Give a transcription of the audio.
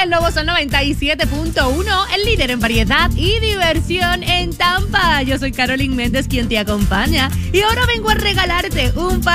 El Nuevo Sol 97.1, el líder en variedad y diversión en Tampa. Yo soy Carolyn Méndez, quien te acompaña. Y ahora vengo a regalarte un par